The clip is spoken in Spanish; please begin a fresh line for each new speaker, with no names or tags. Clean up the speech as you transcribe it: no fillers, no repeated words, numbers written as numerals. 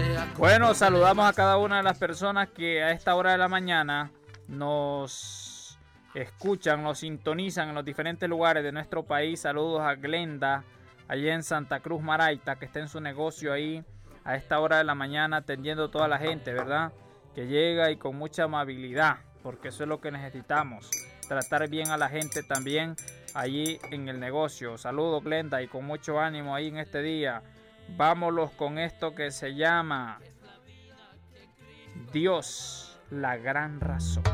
Bueno, saludamos a cada una de las personas que a esta hora de la mañana nos escuchan, nos sintonizan en los diferentes lugares de nuestro país. Saludos a Glenda, allá en Santa Cruz Maraita, que está en su negocio ahí a esta hora de la mañana atendiendo a toda la gente, ¿verdad? Que llega y con mucha amabilidad, porque eso es lo que necesitamos, tratar bien a la gente también allí en el negocio. Saludos, Glenda, y con mucho ánimo ahí en este día. Vámonos con esto que se llama Dios, la gran razón.